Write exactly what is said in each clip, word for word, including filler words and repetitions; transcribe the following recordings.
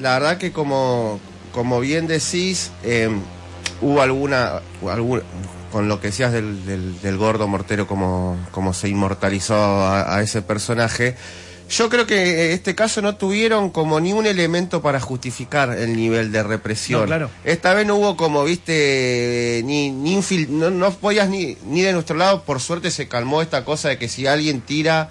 la verdad que como, como bien decís, eh, hubo alguna, alguna, con lo que decías del, del, del gordo Mortero, como, como se inmortalizó a, a ese personaje. Yo creo que en este caso no tuvieron como ni un elemento para justificar el nivel de represión. No, claro. Esta vez no hubo como, viste, ni, ni infil, no, no podías ni, ni de nuestro lado. Por suerte se calmó esta cosa de que si alguien tira,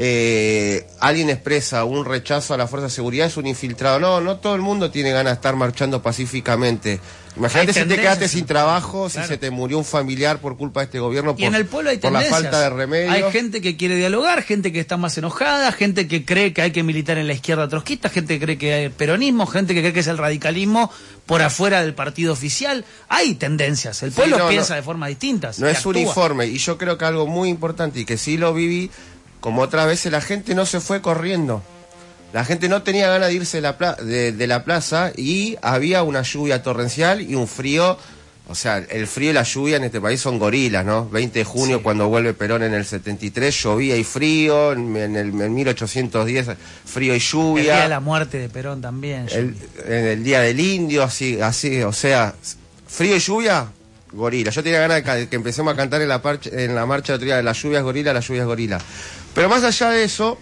eh, alguien expresa un rechazo a la fuerza de seguridad, es un infiltrado. No, no todo el mundo tiene ganas de estar marchando pacíficamente. Imagínate si te quedaste sin trabajo, claro. si se te murió un familiar por culpa de este gobierno, por, y en el pueblo hay por la tendencias. falta de remedio. Hay gente que quiere dialogar, gente que está más enojada, gente que cree que hay que militar en la izquierda trotskista, gente que cree que hay el peronismo, gente que cree que es el radicalismo por afuera del partido oficial. Hay tendencias, el pueblo sí, no, piensa no, de formas distintas. No es actúa. uniforme, y yo creo que algo muy importante, y que sí lo viví, como otras veces la gente no se fue corriendo. La gente no tenía ganas de irse de la, pla de, de la plaza, y había una lluvia torrencial y un frío. O sea, el frío y la lluvia en este país son gorilas, ¿no? veinte de junio, sí. Cuando vuelve Perón en el setenta y tres, llovía y frío. En, en el en mil ochocientos diez, frío y lluvia. El día de la muerte de Perón también. El, en el día del indio, así, así, o sea, frío y lluvia, gorila. Yo tenía ganas de que empecemos a cantar en la, en la marcha de otro día de la lluvia es gorila, la lluvia es gorila. Pero más allá de eso,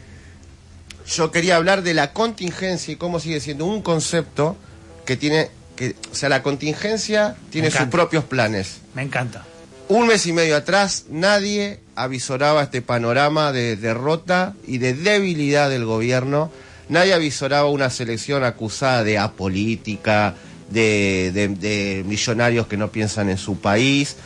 yo quería hablar de la contingencia y cómo sigue siendo un concepto que tiene, que, o sea, la contingencia tiene sus propios planes. Me encanta. Un mes y medio atrás nadie avisoraba este panorama de derrota y de debilidad del gobierno. Nadie avisoraba una selección acusada de apolítica, de, de, de millonarios que no piensan en su país.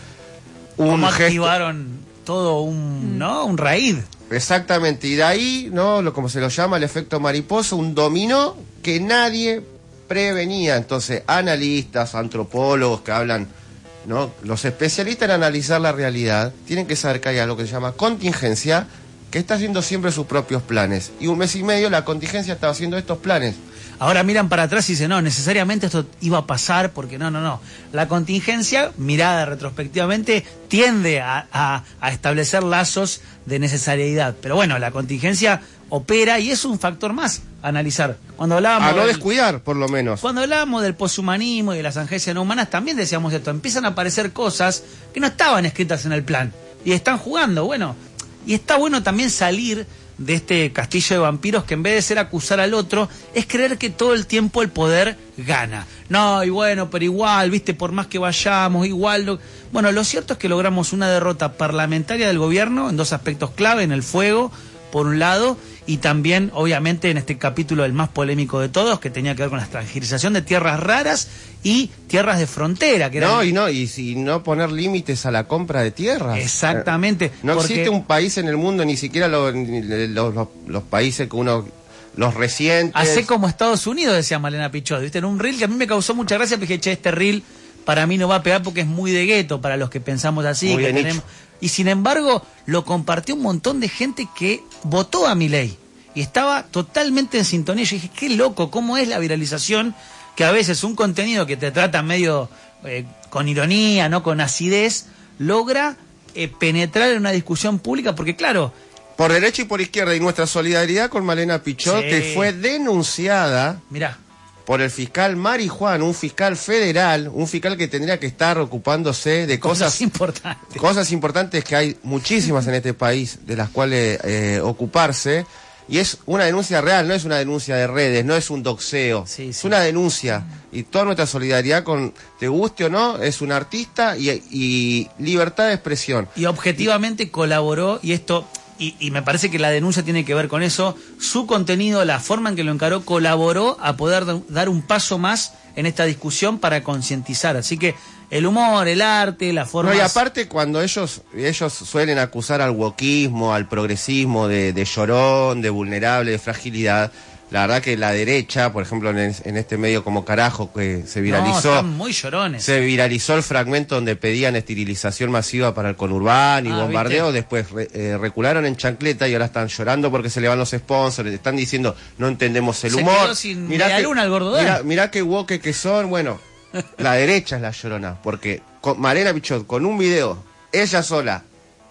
Un ¿Cómo gesto... activaron todo un, ¿no? un raíz? Exactamente, y de ahí, ¿no? Lo, como se lo llama, el efecto mariposa, un dominó que nadie prevenía. Entonces, analistas, antropólogos que hablan, ¿no? Los especialistas en analizar la realidad tienen que saber que hay algo que se llama contingencia, que está haciendo siempre sus propios planes. Y un mes y medio la contingencia estaba haciendo estos planes. Ahora miran para atrás y dicen, no, necesariamente esto iba a pasar, porque no, no, no. La contingencia, mirada retrospectivamente, tiende a, a, a establecer lazos de necesariedad. Pero bueno, la contingencia opera y es un factor más a analizar. Cuando hablábamos a no del, descuidar, por lo menos. Cuando hablábamos del poshumanismo y de las agencias no humanas, también decíamos esto. Empiezan a aparecer cosas que no estaban escritas en el plan y están jugando. Bueno, y está bueno también salir de este castillo de vampiros, que en vez de ser acusar al otro, es creer que todo el tiempo el poder gana. No, y bueno, pero igual, viste, por más que vayamos, igual... Lo... Bueno, lo cierto es que logramos una derrota parlamentaria del gobierno en dos aspectos clave, en el fuego, por un lado, y también, obviamente, en este capítulo el más polémico de todos, que tenía que ver con la extranjerización de tierras raras y tierras de frontera. Que eran... No, y no, y si no poner límites a la compra de tierras. Exactamente. No porque... existe un país en el mundo, ni siquiera los, los, los, los países que uno... Los recientes... Hace como Estados Unidos, decía Malena Pichot, ¿viste? En un reel que a mí me causó mucha gracia, porque dije, che, este reel para mí no va a pegar porque es muy de gueto para los que pensamos así. Muy que de tenemos... Y sin embargo, lo compartió un montón de gente que votó a Milei. Y estaba totalmente en sintonía. Yo dije, qué loco, cómo es la viralización, que a veces un contenido que te trata medio eh, con ironía, no con acidez, logra eh, penetrar en una discusión pública, porque claro... Por derecha y por izquierda, y nuestra solidaridad con Malena Pichot, sí. Que fue denunciada... Mirá. Por el fiscal Mari Juan, un fiscal federal, un fiscal que tendría que estar ocupándose de cosas, cosas importantes. Cosas importantes que hay muchísimas en este país de las cuales eh, ocuparse. Y es una denuncia real, no es una denuncia de redes, no es un doxeo, sí, sí. Es una denuncia. Y toda nuestra solidaridad con, te guste o no, es un artista y, y libertad de expresión. Y objetivamente y, colaboró, y esto... Y, y me parece que la denuncia tiene que ver con eso, su contenido, la forma en que lo encaró, colaboró a poder dar un paso más en esta discusión para concientizar. Así que el humor, el arte, la forma... No, y aparte cuando ellos ellos suelen acusar al wokismo, al progresismo de, de llorón, de vulnerable, de fragilidad... La verdad que la derecha, por ejemplo, en, en este medio como Carajo, que se viralizó... No, están muy llorones. Se viralizó el fragmento donde pedían esterilización masiva para el conurbano y ah, bombardeo. ¿viste? Después re, eh, recularon en chancleta y ahora están llorando porque se le van los sponsors. Están diciendo, no entendemos el se humor. Quedó sin mirá que, luna el gordo. Mirá, mirá qué woke que son. Bueno, la derecha es la llorona. Porque con Malena Pichot, con un video, ella sola,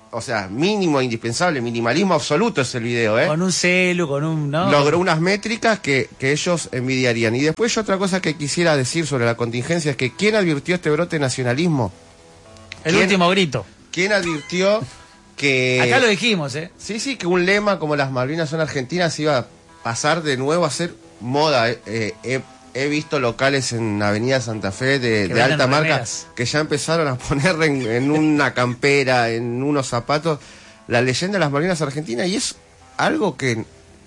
o sea, mínimo, indispensable, minimalismo absoluto es el video, ¿eh? Con un celu, con un... ¿no? Logró unas métricas que, que ellos envidiarían. Y después yo otra cosa que quisiera decir sobre la contingencia es que ¿quién advirtió este brote de nacionalismo? El último grito. ¿Quién advirtió que... Acá lo dijimos, ¿eh? Sí, sí, que un lema como las Malvinas son argentinas iba a pasar de nuevo a ser moda. Eh, eh, he visto locales en Avenida Santa Fe de, de alta marca remeras, que ya empezaron a poner en, en una campera, en unos zapatos, la leyenda de las Malvinas argentinas, y es algo que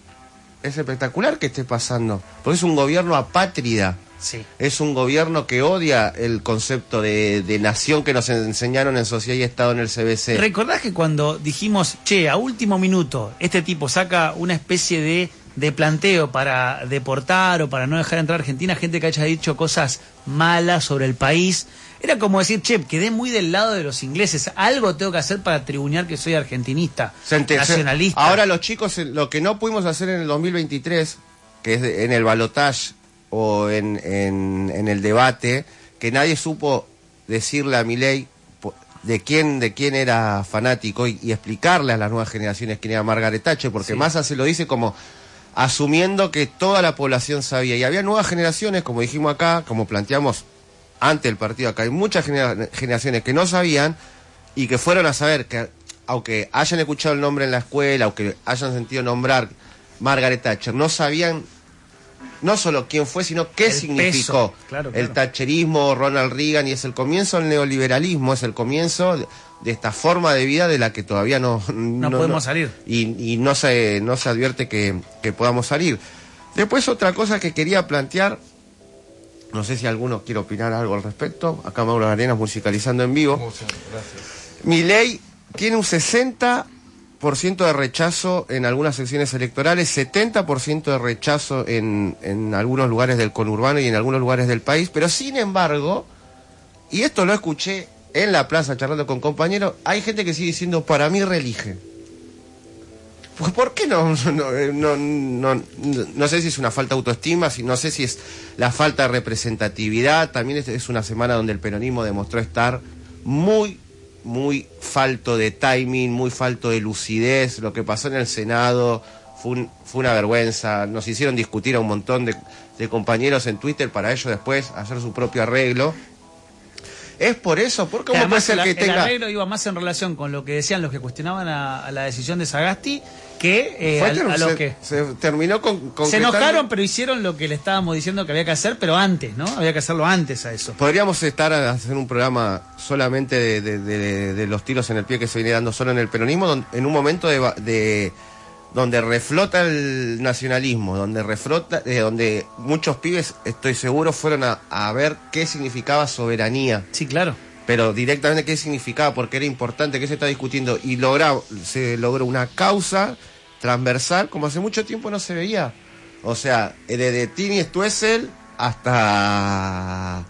es espectacular que esté pasando, porque es un gobierno apátrida. Sí. Es un gobierno que odia el concepto de, de nación que nos enseñaron en Sociedad y Estado en el C B C. ¿Recordás que cuando dijimos, che, a último minuto, este tipo saca una especie de, de planteo para deportar o para no dejar entrar a Argentina gente que haya dicho cosas malas sobre el país? Era como decir, che, quedé muy del lado de los ingleses, algo tengo que hacer para tribunear que soy argentinista, Sente, nacionalista. Ahora los chicos, lo que no pudimos hacer en el dos mil veintitrés, que es de, en el balotaje, o en, en, en el debate, que nadie supo decirle a Milei de quién, de quién era fanático y, y explicarle a las nuevas generaciones quién era Margaret Thatcher, porque sí. Massa se lo dice como asumiendo que toda la población sabía. Y había nuevas generaciones, como dijimos acá, como planteamos ante el partido acá, hay muchas genera generaciones que no sabían y que fueron a saber que, aunque hayan escuchado el nombre en la escuela, aunque hayan sentido nombrar Margaret Thatcher, no sabían no solo quién fue, sino qué el significó claro, claro. el thatcherismo, Ronald Reagan, y es el comienzo del neoliberalismo, es el comienzo de, de esta forma de vida de la que todavía no... No, no podemos no, salir. Y, y no, se, no se advierte que, que podamos salir. Después otra cosa que quería plantear, no sé si alguno quiere opinar algo al respecto, acá Mauro Arenas musicalizando en vivo. Muchas gracias. Milei tiene un sesenta por ciento de rechazo en algunas secciones electorales, setenta por ciento de rechazo en, en algunos lugares del conurbano y en algunos lugares del país, pero sin embargo, y esto lo escuché en la plaza charlando con compañeros, hay gente que sigue diciendo, para mí reelige. Pues ¿por qué no? No, no, no, no, no sé si es una falta de autoestima, si, no sé si es la falta de representatividad, también es, es una semana donde el peronismo demostró estar muy muy falto de timing, muy falto de lucidez. Lo que pasó en el Senado fue, un, fue una vergüenza. Nos hicieron discutir a un montón de, de compañeros en Twitter para ellos después hacer su propio arreglo. ¿Es por eso? ¿Por cómo puede ser que tenga...? El arreglo iba más en relación con lo que decían los que cuestionaban a, a la decisión de Sagasti que eh, a, a lo se, que... Se terminó con... Se enojaron, pero hicieron lo que le estábamos diciendo que había que hacer, pero antes, ¿no? Había que hacerlo antes a eso. Podríamos estar a hacer un programa solamente de, de, de, de los tiros en el pie que se viene dando solo en el peronismo, donde, en un momento de... de donde reflota el nacionalismo, donde reflota, eh, donde muchos pibes, estoy seguro, fueron a, a ver qué significaba soberanía. Sí, claro. Pero directamente qué significaba, porque era importante, qué se está discutiendo, y logra, se logró una causa transversal como hace mucho tiempo no se veía. O sea, desde Tini Stoessel hasta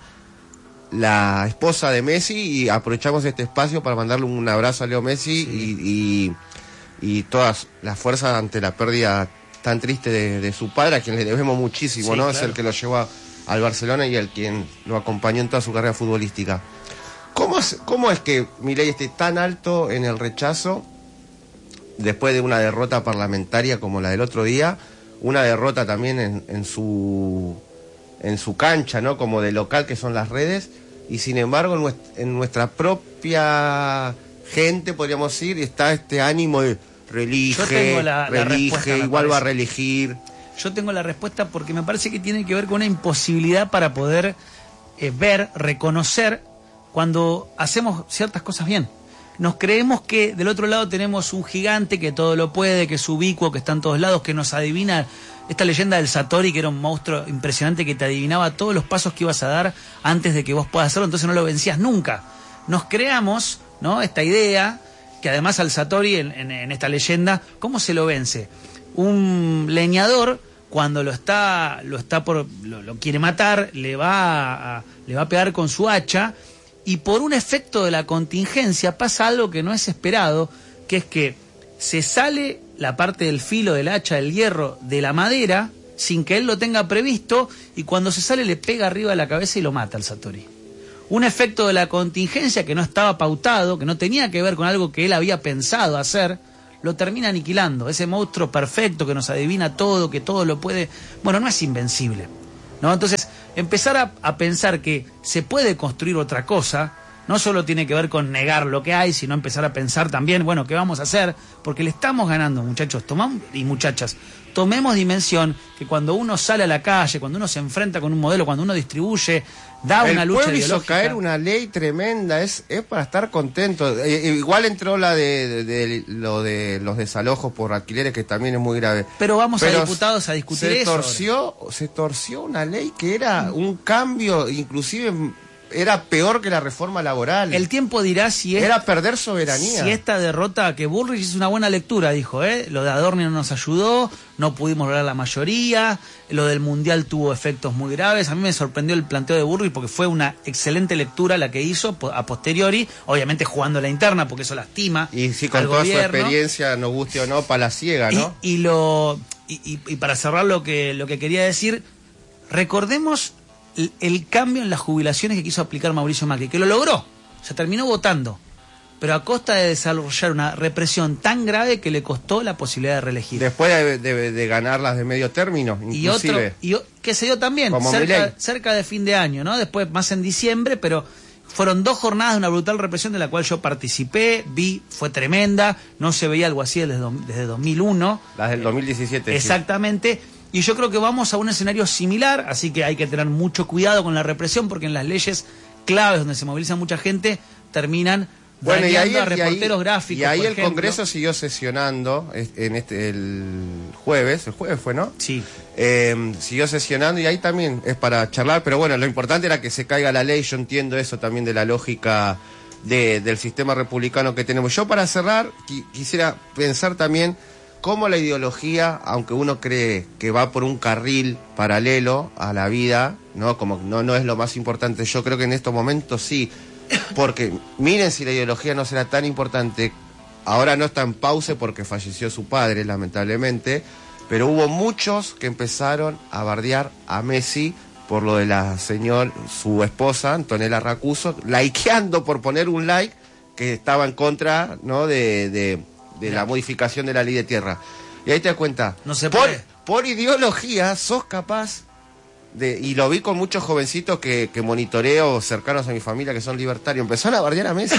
la esposa de Messi, y aprovechamos este espacio para mandarle un abrazo a Leo Messi, sí. y... y y todas las fuerzas ante la pérdida tan triste de, de su padre, a quien le debemos muchísimo, sí, ¿no? Claro. Es el que lo llevó a, al Barcelona y el quien lo acompañó en toda su carrera futbolística. ¿Cómo es, cómo es que Milei esté tan alto en el rechazo después de una derrota parlamentaria como la del otro día, una derrota también en, en su en su cancha, ¿no? Como de local, que son las redes, y sin embargo en nuestra, en nuestra propia gente, podríamos decir, está este ánimo de relige, la, relige, la igual va a reelegir. Yo tengo la respuesta porque me parece que tiene que ver con una imposibilidad para poder eh, ver, reconocer cuando hacemos ciertas cosas bien. Nos creemos que del otro lado tenemos un gigante que todo lo puede, que es ubicuo, que está en todos lados, que nos adivina. Esta leyenda del Satori, que era un monstruo impresionante que te adivinaba todos los pasos que ibas a dar antes de que vos puedas hacerlo, entonces no lo vencías nunca. Nos creamos, ¿no?, esta idea, que además al Satori en, en, en esta leyenda, ¿cómo se lo vence? Un leñador, cuando lo está, lo está por, lo, lo quiere matar, le va a, le va a pegar con su hacha, y por un efecto de la contingencia pasa algo que no es esperado, que es que se sale la parte del filo del hacha, del hierro, de la madera, sin que él lo tenga previsto, y cuando se sale le pega arriba de la cabeza y lo mata al Satori. un efecto de la contingencia que no estaba pautado, que no tenía que ver con algo que él había pensado hacer, lo termina aniquilando. Ese monstruo perfecto que nos adivina todo, que todo lo puede... Bueno, no es invencible, ¿no? Entonces, empezar a, a pensar que se puede construir otra cosa, no solo tiene que ver con negar lo que hay, sino empezar a pensar también, bueno, ¿qué vamos a hacer? Porque le estamos ganando, muchachos, tomamos, y muchachas, tomemos dimensión que cuando uno sale a la calle, cuando uno se enfrenta con un modelo, cuando uno distribuye, da el una lucha pueblo ideológica. hizo caer una ley tremenda, es, es para estar contento. Eh, igual entró la de, de, de lo de los desalojos por alquileres, que también es muy grave. Pero vamos Pero a diputados a discutir se eso. Torció, se torció una ley que era un cambio, inclusive era peor que la reforma laboral. El tiempo dirá si es... Era perder soberanía. Si esta derrota, que Bullrich hizo una buena lectura, dijo, ¿eh? Lo de Adorni no nos ayudó, no pudimos lograr la mayoría, lo del Mundial tuvo efectos muy graves. A mí me sorprendió el planteo de Bullrich porque fue una excelente lectura la que hizo a posteriori, obviamente jugando la interna, porque eso lastima. Y sí, con al toda gobierno. Su experiencia, nos guste o no, palaciega, ¿no? Y, y, lo, y, y, y para cerrar lo que, lo que quería decir, recordemos el, el cambio en las jubilaciones que quiso aplicar Mauricio Macri, que lo logró, se terminó votando, pero a costa de desarrollar una represión tan grave que le costó la posibilidad de reelegir. Después de, de, de ganar las de medio término, y otro inclusive. y que se dio también Como cerca, cerca de fin de año, ¿no? Después más en diciembre, pero fueron dos jornadas de una brutal represión de la cual yo participé, vi, fue tremenda, no se veía algo así desde, desde dos mil uno. Las del dos mil diecisiete. Exactamente. Sí. Y yo creo que vamos a un escenario similar, así que hay que tener mucho cuidado con la represión, porque en las leyes claves donde se moviliza mucha gente terminan bueno, y ahí, a reporteros y ahí, gráficos. Y ahí por el ejemplo. Congreso siguió sesionando en este el jueves, el jueves fue, ¿no? Sí. Eh, siguió sesionando y ahí también es para charlar, pero bueno, lo importante era que se caiga la ley. Yo entiendo eso también de la lógica de, del sistema republicano que tenemos. Yo para cerrar qui quisiera pensar también cómo la ideología, aunque uno cree que va por un carril paralelo a la vida, no, como no, no es lo más importante, yo creo que en estos momentos sí, porque miren si la ideología no será tan importante. Ahora no está en pausa porque falleció su padre, lamentablemente, pero hubo muchos que empezaron a bardear a Messi por lo de la señora, su esposa, Antonella Racuso, likeando por poner un like que estaba en contra, ¿no?, de, de, de la modificación de la ley de tierra. Y ahí te das cuenta, no se por, puede. por ideología sos capaz de, y lo vi con muchos jovencitos que, que monitoreo cercanos a mi familia que son libertarios, empezaron a bardear a Messi.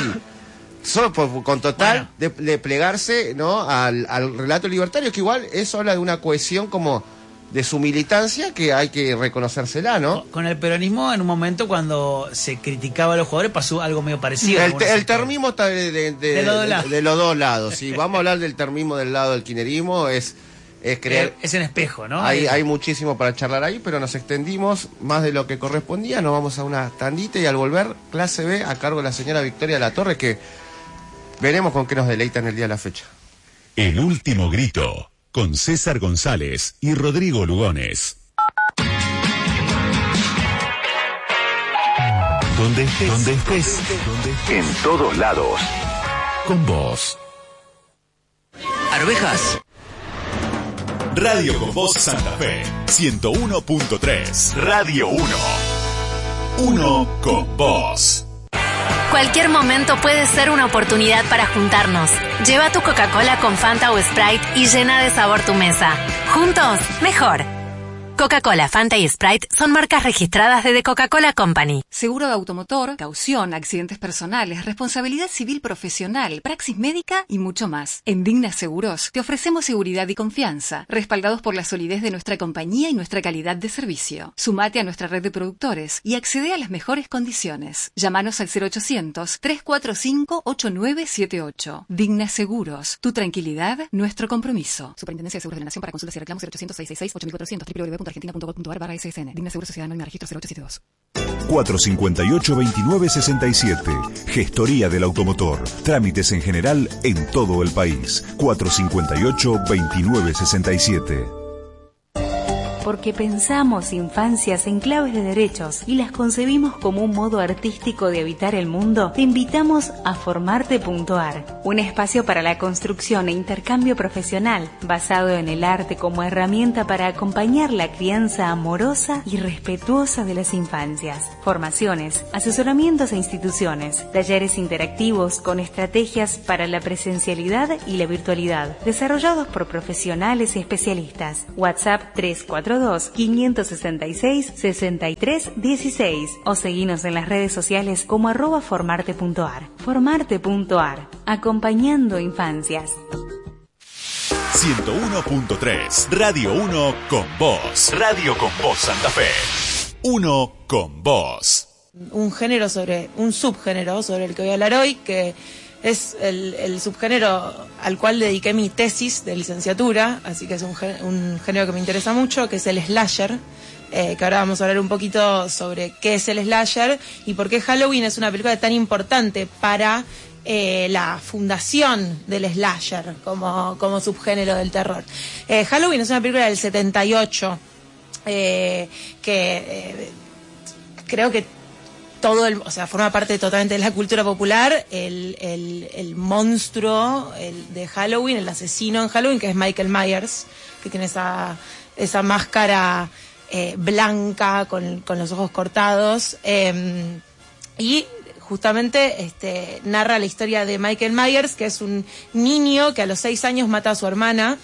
Solo por, con total bueno. de, de plegarse, ¿no?, al, al relato libertario, que igual eso habla de una cohesión como de su militancia que hay que reconocérsela, ¿no? Con el peronismo, en un momento cuando se criticaba a los jugadores, pasó algo medio parecido. El, te, el termismo está de, de, de, de, los de, de los dos lados. Si vamos a hablar del termismo del lado del kirchnerismo, es, es creer... Es en espejo, ¿no? Hay, hay muchísimo para charlar ahí, pero nos extendimos más de lo que correspondía. Nos vamos a una tandita y al volver, clase B, a cargo de la señora Victoria Latorre, que veremos con qué nos deleita en el día de la fecha. El último grito, con César González y Rodrigo Lugones. Donde estés, donde estés, donde estés, en todos lados. Con vos. Arvejas. Radio con Voz Santa Fe, ciento uno punto tres. Radio uno. Uno con vos. Cualquier momento puede ser una oportunidad para juntarnos. Lleva tu Coca-Cola con Fanta o Sprite y llena de sabor tu mesa. Juntos, mejor. Coca-Cola, Fanta y Sprite son marcas registradas de The Coca-Cola Company. Seguro de automotor, caución, accidentes personales, responsabilidad civil profesional, praxis médica y mucho más. En Digna Seguros te ofrecemos seguridad y confianza, respaldados por la solidez de nuestra compañía y nuestra calidad de servicio. Sumate a nuestra red de productores y accede a las mejores condiciones. Llámanos al cero ochocientos, tres cuatro cinco, ocho nueve siete ocho. Digna Seguros, tu tranquilidad, nuestro compromiso. Superintendencia de Seguros de la Nación. Para consultas y reclamos cero ochocientos, seiscientos sesenta y seis, ocho mil cuatrocientos, w w w punto argentina punto gov punto a r barra S S N. Digna Seguros Sociedad Anónima Registro cero ocho siete dos. cuatro cinco ocho, veintinueve sesenta y siete. Gestoría del automotor. Trámites en general en todo el país. cuatro cinco ocho, veintinueve sesenta y siete. porque pensamos infancias en claves de derechos y las concebimos como un modo artístico de habitar el mundo, te invitamos a formarte punto ar, un espacio para la construcción e intercambio profesional basado en el arte como herramienta para acompañar la crianza amorosa y respetuosa de las infancias. Formaciones, asesoramientos e instituciones, talleres interactivos con estrategias para la presencialidad y la virtualidad, desarrollados por profesionales y especialistas. WhatsApp tres cuatro dos, cinco seis seis, seis tres uno seis o seguinos en las redes sociales como arroba formarte punto ar. Formarte punto ar, acompañando infancias. ciento uno punto tres, Radio uno con vos. Radio con vos Santa Fe. Uno con vos. Un género sobre, un subgénero sobre el que voy a hablar hoy, que es el, el subgénero al cual dediqué mi tesis de licenciatura, así que es un, un género que me interesa mucho, que es el slasher, eh, que ahora vamos a hablar un poquito sobre qué es el slasher y por qué Halloween es una película tan importante para eh, la fundación del slasher como, como subgénero del terror. Eh, Halloween es una película del setenta y ocho, eh, que eh, creo que todo el, o sea, forma parte totalmente de la cultura popular, el, el, el monstruo el de Halloween, el asesino en Halloween, que es Michael Myers, que tiene esa, esa máscara eh, blanca con, con los ojos cortados, eh, y justamente este, narra la historia de Michael Myers, que es un niño que a los seis años mata a su hermana.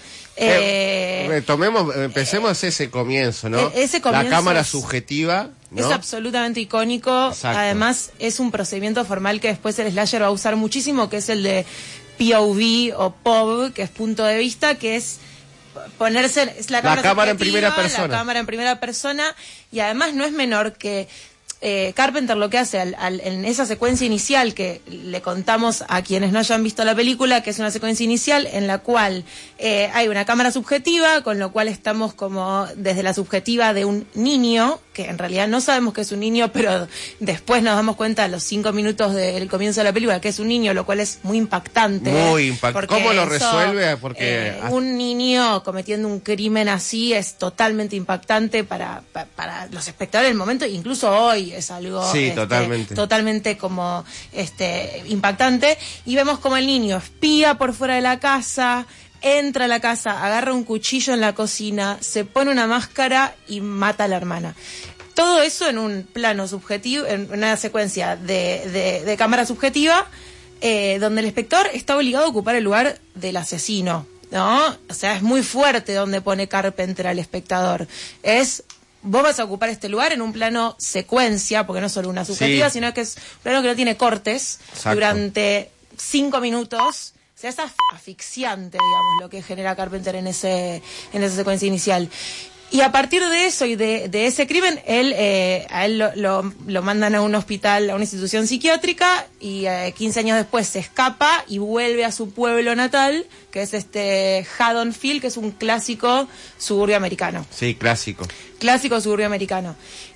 Eh, eh, tomemos, empecemos eh, ese comienzo, ¿no? Ese comienzo la cámara es, subjetiva, ¿no? Es absolutamente icónico. Exacto. Además, es un procedimiento formal que después el slasher va a usar muchísimo, que es el de P O V o P O V, que es punto de vista, que es ponerse es la cámara, la cámara en primera persona. La cámara en primera persona, y además no es menor que Eh, Carpenter lo que hace al, al, en esa secuencia inicial que le contamos a quienes no hayan visto la película, que es una secuencia inicial en la cual eh, hay una cámara subjetiva, con lo cual estamos como desde la subjetiva de un niño, que en realidad no sabemos que es un niño, pero después nos damos cuenta a los cinco minutos del comienzo de la película que es un niño, lo cual es muy impactante. Muy impactante. ¿Cómo lo resuelve? Porque eh, un niño cometiendo un crimen así es totalmente impactante para, para, para los espectadores del momento, incluso hoy es algo sí, este, totalmente. totalmente como este impactante, y vemos como el niño espía por fuera de la casa, entra a la casa, agarra un cuchillo en la cocina, se pone una máscara y mata a la hermana. Todo eso en un plano subjetivo, en una secuencia de, de, de cámara subjetiva, eh, donde el espectador está obligado a ocupar el lugar del asesino, ¿no? O sea, es muy fuerte donde pone Carpenter al espectador. Es vos vas a ocupar este lugar en un plano secuencia, porque no es solo una subjetiva, sí, sino que es un plano que no tiene cortes. Exacto. Durante cinco minutos. O sea, es asfixiante, digamos, lo que genera Carpenter en ese en esa secuencia inicial. Y a partir de eso y de, de ese crimen, él eh, a él lo, lo, lo mandan a un hospital, a una institución psiquiátrica, y eh, quince años después se escapa y vuelve a su pueblo natal, que es este Haddonfield, que es un clásico suburbio americano. Sí, clásico. Clásico suburbio americano.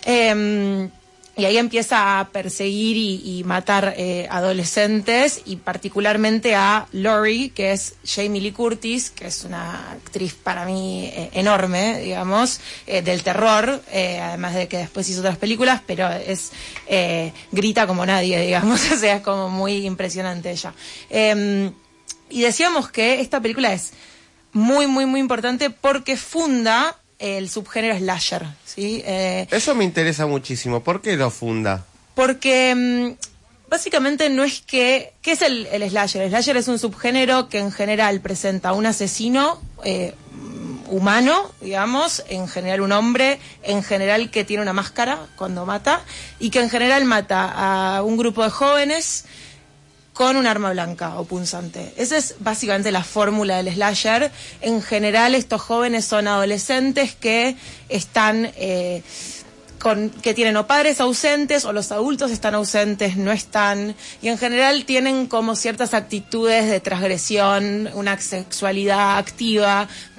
Eh, Y ahí empieza a perseguir y, y matar eh, adolescentes, y particularmente a Laurie, que es Jamie Lee Curtis, que es una actriz para mí eh, enorme, digamos, eh, del terror, eh, además de que después hizo otras películas, pero es eh, grita como nadie, digamos, o sea, es como muy impresionante ella. Eh, y decíamos que esta película es muy, muy, muy importante porque funda el subgénero slasher, ¿sí? Eh, Eso me interesa muchísimo. ¿Por qué lo funda? Porque mmm, básicamente no es que... ¿Qué es el, el slasher? El slasher es un subgénero que en general presenta a un asesino eh, humano, digamos, en general un hombre, en general que tiene una máscara cuando mata, y que en general mata a un grupo de jóvenes con un arma blanca o punzante. Esa es básicamente la fórmula del slasher. En general, estos jóvenes son adolescentes que están eh, con, que tienen o padres ausentes, o los adultos están ausentes, no están, y en general tienen como ciertas actitudes de transgresión, una sexualidad activa.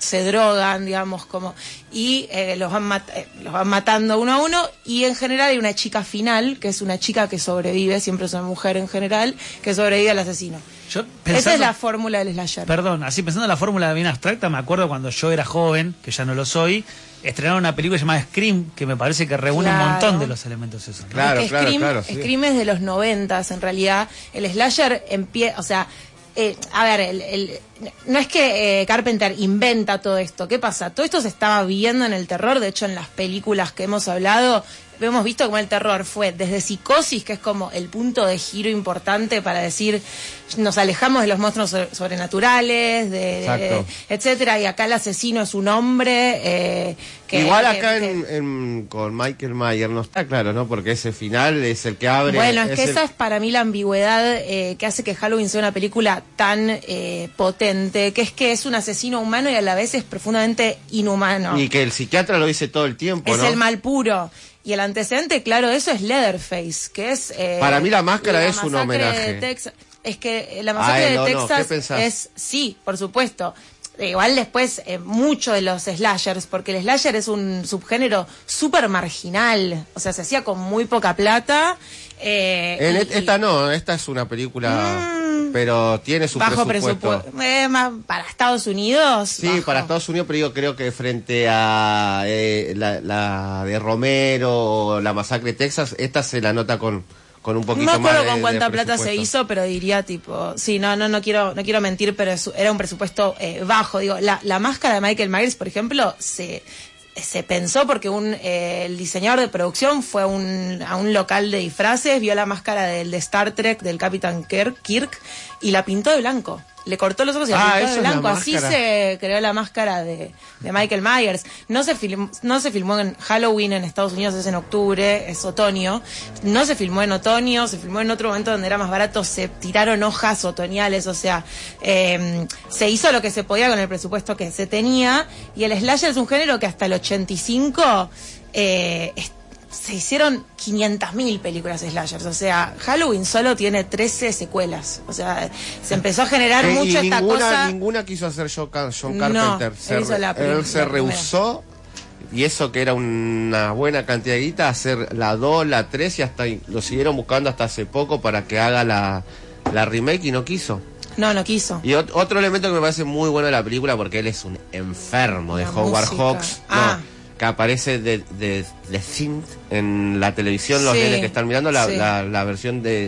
se drogan, digamos, como y eh, los, van mat- eh, los van matando uno a uno, y en general hay una chica final, que es una chica que sobrevive, siempre es una mujer en general, que sobrevive al asesino. Yo pensando, Esa es la fórmula del slasher. Perdón, así pensando en la fórmula bien abstracta, me acuerdo cuando yo era joven, que ya no lo soy, estrenaron una película llamada Scream, que me parece que reúne Claro. un montón de los elementos esos, ¿no? Claro, Es que claro, Scream, claro, sí. Scream es de los noventas, en realidad. El slasher empieza, o sea, eh, a ver, el, el, no es que eh, Carpenter inventa todo esto. ¿Qué pasa? Todo esto se estaba viendo en el terror. De hecho, en las películas que hemos hablado, hemos visto cómo el terror fue desde Psicosis, que es como el punto de giro importante para decir, nos alejamos de los monstruos so- sobrenaturales, de, de- etcétera, y acá el asesino es un hombre eh, que... Igual que- acá que- en, en- con Michael Myers no está claro, ¿no? Porque ese final es el que abre... Bueno, es que el- esa es para mí la ambigüedad eh, que hace que Halloween sea una película tan eh, potente, que es que es un asesino humano y a la vez es profundamente inhumano. Y que el psiquiatra lo dice todo el tiempo, Es ¿no? el mal puro. Y el antecedente, claro, de eso es Leatherface, que es... eh, Para mí la máscara es un masacre de homenaje. Texas. Es que la masacre Ah, de no, no, Texas ¿qué pensás? es... Sí, por supuesto. Eh, Igual después, eh, mucho de los slashers, porque el slasher es un subgénero súper marginal. O sea, se hacía con muy poca plata. Eh, En y- et- esta no, esta es una película, Mm. pero tiene su bajo presupuesto. presupuesto. Eh, más para Estados Unidos. Sí, bajo. para Estados Unidos, pero yo creo que frente a eh, la, la de Romero o la masacre de Texas, esta se la nota con, con un poquito No me más acuerdo de, con cuánta de plata se presupuesto. hizo, pero diría tipo, sí, no, no, no quiero, no quiero mentir, pero es- era un presupuesto eh, bajo. Digo, la, la máscara de Michael Myers, por ejemplo, se se pensó porque un eh, el diseñador de producción fue a un, a un local de disfraces, vio la máscara del de Star Trek del Capitán Kirk, Kirk y la pintó de blanco. Le cortó los ojos y la Ah, pintó eso de es la blanco. Así máscara. se creó la máscara de, de Michael Myers. No se film, no se filmó en Halloween en Estados Unidos, es en octubre, es otoño. No se filmó en otoño, se filmó en otro momento donde era más barato, se tiraron hojas otoñales, o sea, eh, se hizo lo que se podía con el presupuesto que se tenía. Y el slasher es un género que hasta el ochenta y cinco eh, es- se hicieron quinientas mil películas slashers. O sea, Halloween solo tiene trece secuelas. O sea, se empezó a generar Eh, y mucho esta ninguna, cosa. ninguna quiso hacer John, Car- John No, Carpenter. él hizo la prim- él se la primera. rehusó, y eso que era una buena cantidad de guita, hacer la dos, la tres, y hasta lo siguieron buscando hasta hace poco para que haga la, la remake, y no quiso. No, no quiso. Y ot- otro elemento que me parece muy bueno de la película, porque él es un enfermo de La Howard música. Hawks, Ah. no, que aparece de, de, de synth en la televisión, los Sí, nenes que están mirando la, sí. la, la versión de,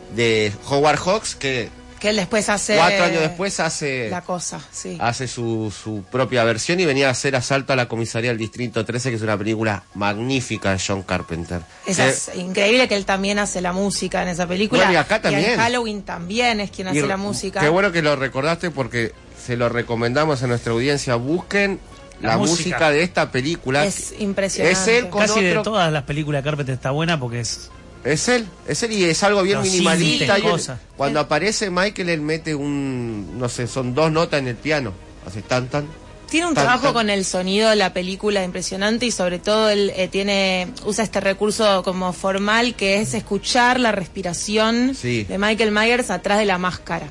de Howard Hawks, que Que él después hace... cuatro años después hace, La cosa, sí. hace su, su propia versión, y venía a hacer Asalto a la Comisaría del Distrito trece, que es una película magnífica de John Carpenter. Esa Que- es increíble que él también hace la música en esa película. Bueno, y acá en también. Halloween también es quien y hace re- la música. Qué bueno que lo recordaste, porque se lo recomendamos a nuestra audiencia. Busquen la, La música. música. de esta película. Es impresionante. Es él con Casi de otro- todas las películas de Carpenter está buena porque es... Es él, es él, y es algo bien Los minimalista. sintes, Y él- cosas. cuando aparece Michael, él mete un, no sé, son dos notas en el piano. Hace tan, tan. Tiene un tan, trabajo tan. con el sonido de la película impresionante, y sobre todo él eh, tiene usa este recurso como formal, que es escuchar la respiración Sí. de Michael Myers atrás de la máscara.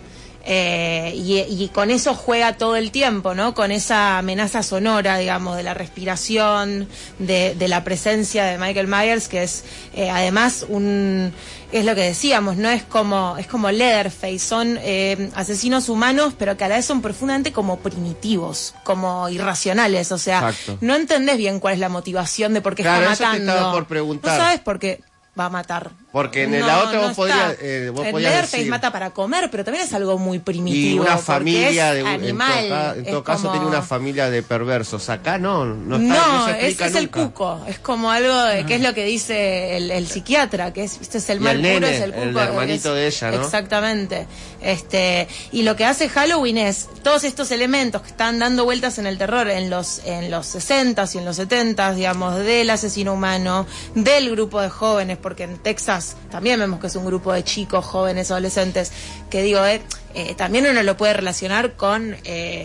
Eh, y, y con eso juega todo el tiempo, ¿no? Con esa amenaza sonora, digamos, de la respiración, de, de la presencia de Michael Myers, que es eh, además un... Es lo que decíamos, ¿no? Es como, es como Leatherface, son eh, asesinos humanos, pero que a la vez son profundamente como primitivos, como irracionales, o sea, Exacto. no entendés bien cuál es la motivación de por qué Claro, está eso te matando. estaba por preguntar. No sabes por qué va a matar. Porque en No, la otra no vos podías, está. eh, vos En podías Leatherface decir- mata para comer, pero también es algo muy primitivo. Y una porque familia es de un- animal. en todo, ca- en es todo caso como- tenía una familia de perversos. Acá no, no está, No, no se ese explica es el nunca. cuco, es como algo de, que es lo que dice el, el psiquiatra, que es, este es el Y mal el puro, nene, es el cuco. el hermanito es- de ella, ¿no? Exactamente. Este, y lo que hace Halloween es todos estos elementos que están dando vueltas en el terror en los en los sesentas y en los setentas, digamos, del asesino humano, del grupo de jóvenes, porque en Texas también vemos que es un grupo de chicos, jóvenes, adolescentes, que digo, eh, eh, también uno lo puede relacionar con eh,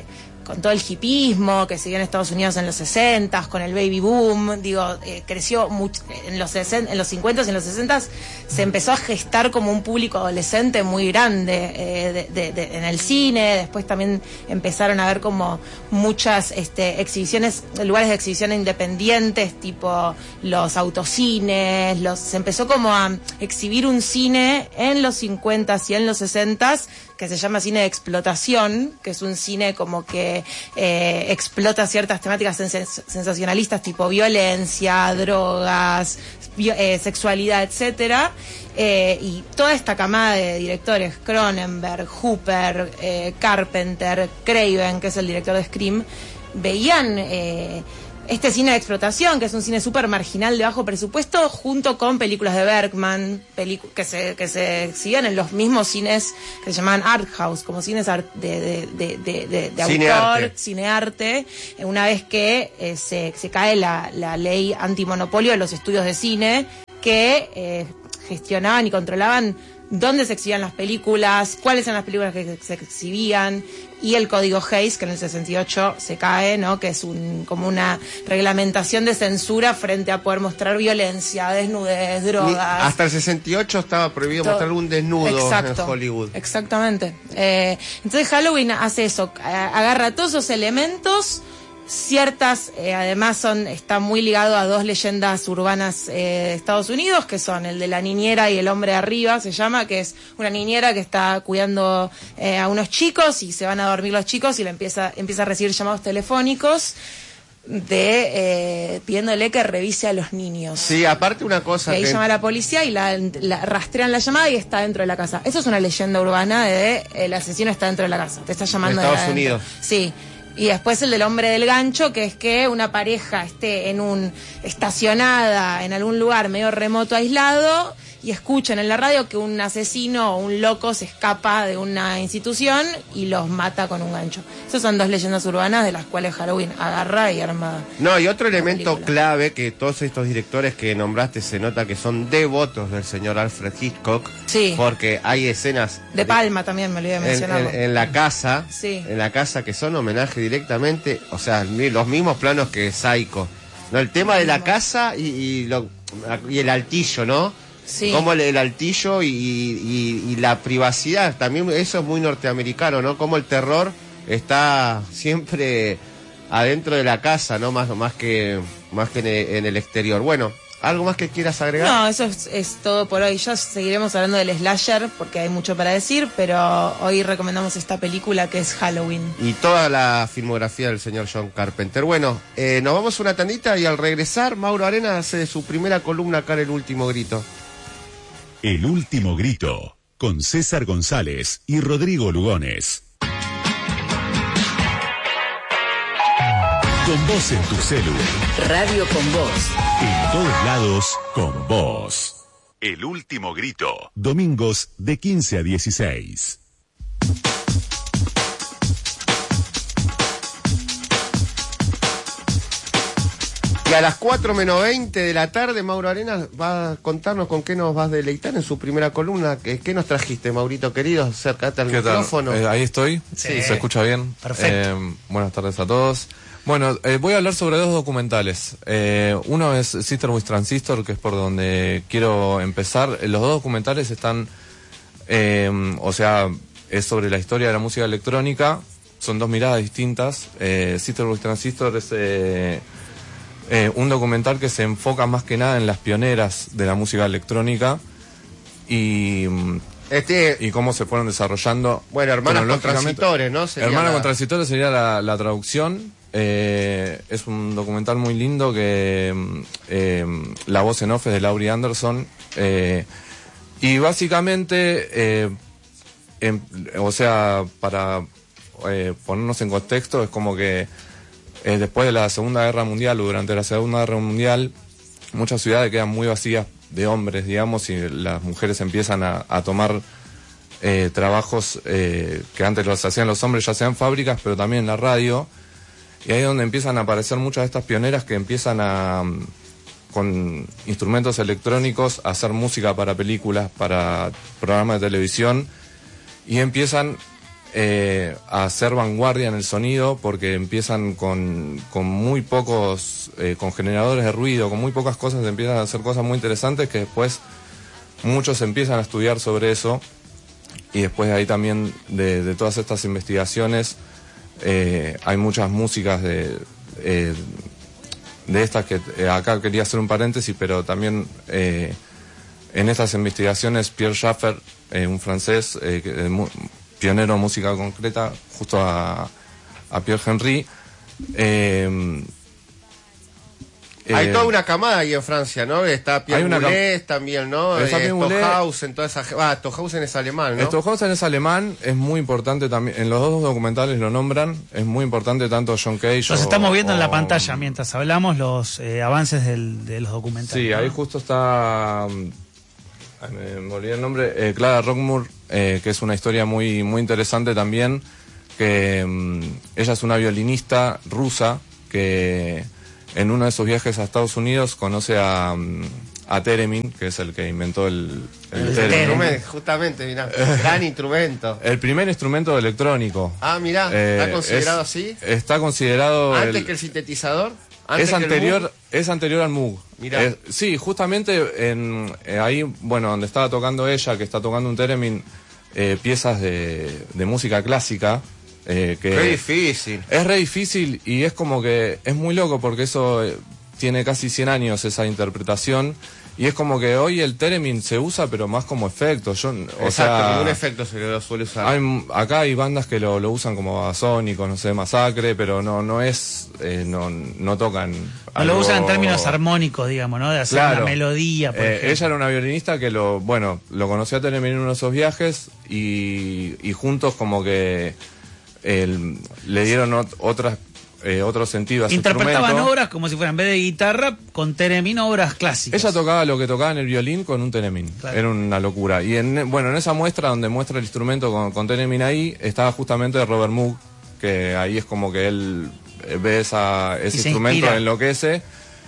con todo el hipismo que se dio en Estados Unidos en los sesentas, con el baby boom, digo, eh, creció mucho, en los sesenta, en los cincuentas y en los sesentas se empezó a gestar como un público adolescente muy grande eh, de, de, de, en el cine. Después también empezaron a haber como muchas este, exhibiciones, lugares de exhibición independientes, tipo los autocines, los, se empezó como a exhibir un cine en los cincuentas y en los sesentas que se llama cine de explotación, que es un cine como que eh, explota ciertas temáticas sens- sensacionalistas tipo violencia, drogas, bio- eh, sexualidad, etcétera. Eh, y toda esta camada de directores, Cronenberg, Hooper, eh, Carpenter, Craven, que es el director de Scream, veían eh, este cine de explotación, que es un cine súper marginal de bajo presupuesto, junto con películas de Bergman, pelicu- que se que se exhibían en los mismos cines que se llamaban art house, como cines art- de, de, de, de, de, de Cinearte. autor, cinearte, eh, una vez que eh, se, se cae la, la ley antimonopolio de los estudios de cine, que eh, gestionaban y controlaban dónde se exhibían las películas, cuáles eran las películas que se exhibían, y el código Hays, que en el sesenta y ocho se cae, ¿no? Que es un como una reglamentación de censura frente a poder mostrar violencia, desnudez, drogas. Ni- hasta el sesenta y ocho estaba prohibido To- mostrar un desnudo Exacto, en Hollywood. Exactamente. Eh, entonces Halloween hace eso, a- agarra todos esos elementos. Ciertas, eh, además son está muy ligado a dos leyendas urbanas eh, de Estados Unidos, que son el de la niñera y el hombre de arriba, se llama, que es una niñera que está cuidando eh, a unos chicos y se van a dormir los chicos y le empieza, empieza a recibir llamados telefónicos de eh, pidiéndole que revise a los niños. Sí, aparte una Y cosa ahí que... llama a la policía y la, la rastrean la llamada y está dentro de la casa. Eso es una leyenda urbana de el asesino está dentro de la casa. Te está llamando De de Estados adentro. Unidos. Sí. Y después el del hombre del gancho, que es que una pareja esté en un estacionada en algún lugar medio remoto, aislado, y escuchan en la radio que un asesino o un loco se escapa de una institución y los mata con un gancho. Esas son dos leyendas urbanas de las cuales Halloween agarra y arma. No, y otro elemento película. clave que todos estos directores que nombraste se nota que son devotos del señor Alfred Hitchcock. Sí. Porque hay escenas De Palma también, me olvidé de en, mencionarlo. en- en la casa, Sí. en la casa que son homenaje directamente, o sea, mi- los mismos planos que Psycho. No, el tema de la casa y, y, lo- y el altillo, ¿no? Sí. Como el, el altillo y, y- y la privacidad, también eso es muy norteamericano, ¿no? Como el terror está siempre adentro de la casa, ¿no? Más, más que, más que en el, en el exterior. Bueno, ¿algo más que quieras agregar? No, eso es, es todo por hoy. Ya seguiremos hablando del slasher porque hay mucho para decir, pero hoy recomendamos esta película que es Halloween. Y toda la filmografía del señor John Carpenter. Bueno, eh, nos vamos a una tandita y al regresar, Mauro Arena hace su primera columna acá en El Último Grito. El Último Grito, con César González y Rodrigo Lugones. Con vos en tu celu. Radio con vos. En todos lados, con vos. El Último Grito. Domingos de quince a dieciséis. Y a las cuatro menos veinte de la tarde, Mauro Arenas va a contarnos con qué nos vas a deleitar en su primera columna. ¿Qué, qué nos trajiste, Maurito querido? Acércate al ¿Qué tal? micrófono. Eh, ahí estoy. Sí. ¿Se escucha bien? Perfecto. Eh, buenas tardes a todos. Bueno, eh, voy a hablar sobre dos documentales. Eh, uno es Sister with Transistor, que es por donde quiero empezar. Eh, Los dos documentales están, eh, o sea, es sobre la historia de la música electrónica. Son dos miradas distintas. Eh, Sister with Transistor es eh, eh, un documental que se enfoca más que nada en las pioneras de la música electrónica y, Este, y cómo se fueron desarrollando. bueno, hermanos con cronológicamente. transitores, ¿no? Sería Hermano la- con transitores sería la, la traducción. Eh, es un documental muy lindo que mm, eh, la voz en off es de Laurie Anderson. Eh, y básicamente, eh, em- o sea, para eh, ponernos en contexto, es como que eh, después de la Segunda Guerra Mundial o durante la Segunda Guerra Mundial, muchas ciudades quedan muy vacías de hombres, digamos, y las mujeres empiezan a, a tomar eh, trabajos eh, que antes los hacían los hombres, ya sea en fábricas, pero también en la radio. Y ahí es donde empiezan a aparecer muchas de estas pioneras que empiezan a, con instrumentos electrónicos, a hacer música para películas, para programas de televisión, y empiezan eh, a ser vanguardia en el sonido, porque empiezan con, con muy pocos, eh, con generadores de ruido, con muy pocas cosas, empiezan a hacer cosas muy interesantes que después muchos empiezan a estudiar sobre eso, y después de ahí también, de, de todas estas investigaciones, eh, hay muchas músicas de... Eh, de estas que eh, acá quería hacer un paréntesis, pero también eh, en estas investigaciones Pierre Schaeffer, eh, un francés, eh, que, eh, mu pionero en música concreta, justo a, a Pierre Henry, eh, hay eh, toda una camada ahí en Francia, ¿no? Está Pierre Boulez también, ¿no? Está eh, Boulez. Stockhausen, toda esa... Ah, Stockhausen es alemán, ¿no? Stockhausen es alemán, es muy importante también, en los dos documentales lo nombran, es muy importante tanto John Cage. Los estamos viendo o, en la pantalla mientras hablamos los eh, avances del, de los documentales. Sí, ¿no? ahí justo está, ay, me, me olvidé el nombre, eh, Clara Rockmore, eh, que es una historia muy, muy interesante también, que um, ella es una violinista rusa que en uno de sus viajes a Estados Unidos conoce a, a Theremin, que es el que inventó el, el, el Theremin. Justamente, mirá, gran instrumento. El primer instrumento electrónico. Ah, mirá, eh, ¿está considerado es, así? Está considerado... ¿Antes el, que el sintetizador? ¿Antes es que anterior, el Moog? es anterior al Moog. Mirá. Eh, sí, justamente en, eh, ahí, bueno, donde estaba tocando ella, que está tocando un Theremin, eh, piezas de, de música clásica. Eh, que re difícil. Es re difícil y es como que es muy loco porque eso eh, tiene casi cien años esa interpretación y es como que hoy el Theremin se usa pero más como efecto. Yo, o Exacto, sea, ningún efecto se lo suele usar. Hay, acá hay bandas que lo, lo usan como Babasónicos, no sé, Masacre, pero no no es, eh, no, no tocan. No algo... lo usan en términos armónicos, digamos, ¿no? De hacer Claro. una melodía, por Eh, ejemplo. ella era una violinista que lo, bueno, lo conoció a Theremin en uno de esos viajes y, y juntos como que el, le dieron ot, otras eh, otro sentido a su Interpretaban instrumento. obras como si fueran, en vez de guitarra, con Theremin, obras clásicas. Ella tocaba lo que tocaba en el violín con un Theremin. Claro. Era una locura. Y en, bueno, en esa muestra donde muestra el instrumento con, con Theremin ahí, estaba justamente Robert Moog, que ahí es como que él ve esa, ese instrumento, inspira. enloquece.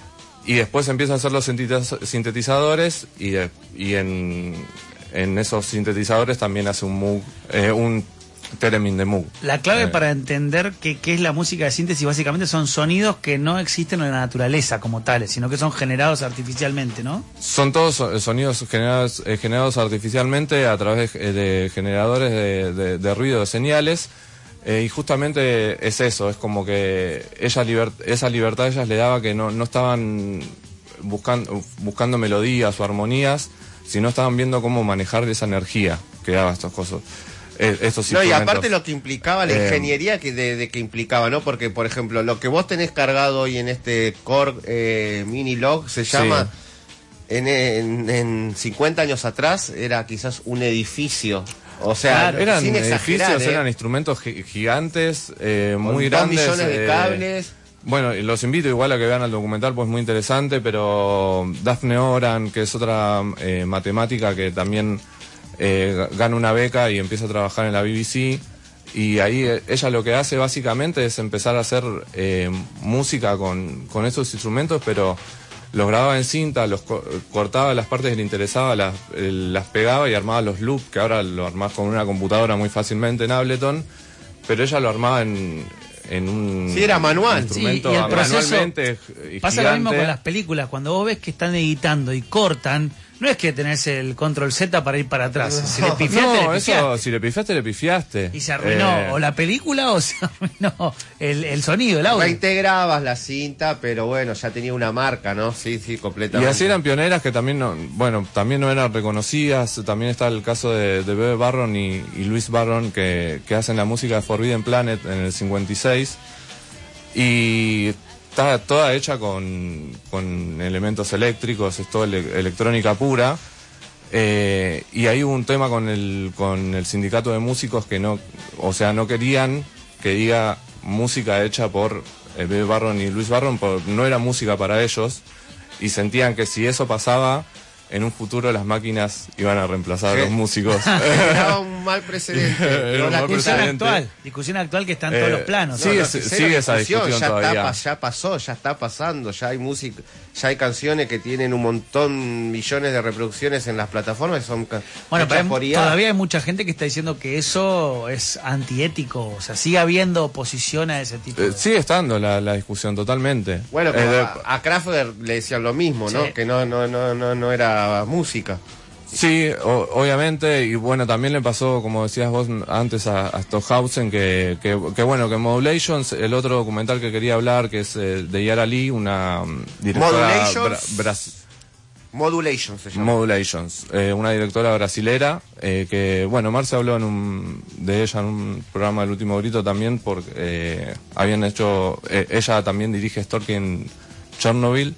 Y después empieza a hacer los sintetizadores y, de, y en, en esos sintetizadores también hace un Moog, eh, un Theremin de Moog. La clave eh. para entender qué, qué es la música de síntesis básicamente son sonidos que no existen en la naturaleza como tales, sino que son generados artificialmente, ¿no? Son todos sonidos generados, eh, generados artificialmente a través de, de generadores de, de, de ruido, de señales. Eh, y justamente es eso, es como que ella liber, esa libertad a ellas le daba que no, no estaban buscando, buscando melodías o armonías, sino estaban viendo cómo manejar esa energía que daba estas cosas. Eh, estos no, y instrumentos. aparte lo que implicaba, la Eh, ingeniería que de, de que implicaba, ¿no? Porque, por ejemplo, lo que vos tenés cargado hoy en este Korg eh, Mini Log se llama... Sí. En, en, en cincuenta años atrás era quizás un edificio. O sea, Claro, eran sin exagerar, edificios, ¿eh? eran instrumentos gi- gigantes, eh, muy Con dos grandes. millones de eh, cables. Bueno, y los invito igual a que vean el documental, pues es muy interesante, pero Daphne Oran, que es otra eh, matemática que también eh, gana una beca y empieza a trabajar en la B B C, y ahí eh, ella lo que hace básicamente es empezar a hacer eh, música con, con esos instrumentos, pero los grababa en cinta, los co cortaba las partes que le interesaba, las, eh, las pegaba y armaba los loops, que ahora lo armás con una computadora muy fácilmente en Ableton, pero ella lo armaba en, en un Sí, era manual. instrumento Sí, y el proceso manualmente y Pasa lo mismo gigante. con las películas, cuando vos ves que están editando y cortan, no es que tenés el control Z para ir para atrás, si le pifiaste, No, le eso, pifiaste. si le pifiaste, le pifiaste. Y se arruinó Eh, o la película o se arruinó el, el sonido, el audio. Reintegrabas la cinta, pero bueno, ya tenía una marca, ¿no? Sí, sí, Y completamente. así eran pioneras que también no, bueno, también no eran reconocidas. También está el caso de, de Bebe Barron y, y Luis Barron que, que hacen la música de Forbidden Planet en el cincuenta y seis. Y está toda hecha con, con elementos eléctricos, es toda ele- electrónica pura. Eh, y ahí hubo un tema con el, con el sindicato de músicos que no, o sea, no querían que diga música hecha por eh, Bebe Barron y Luis Barron, por, no era música para ellos, y sentían que si eso pasaba, en un futuro las máquinas iban a reemplazar Sí. a los músicos. Era un mal precedente. Era Pero un la mal Discusión precedente. actual, discusión actual que está en Eh, todos los planos. sí, ¿no? es- sigue esa discusión ya todavía. Está, pa- ya pasó, ya está pasando, ya hay música, ya hay canciones que tienen un montón, millones de reproducciones en las plataformas, son ca- Bueno, hechas pero hay- por I A. todavía hay mucha gente que está diciendo que eso es antiético, o sea, sigue habiendo oposición a ese tipo Eh, de... sigue estando la, la discusión totalmente. Bueno, Eh, pero de- a, a Kraftwerk le decían lo mismo, ¿no? Sí. Que no, no, no, no, no era música. Sí, o- obviamente, y bueno, también le pasó, como decías vos antes, a, a Stockhausen, que, que, que bueno, que Modulations, el otro documental que quería hablar, que es eh, de Yara Lee, una mm, directora Modulations. bra- bras- Modulation se llama. Modulations, eh, una directora brasilera, eh, que bueno, Marce habló en un, de ella en un programa del Último Grito también, porque eh, habían hecho, eh, ella también dirige Storky en Chernobyl.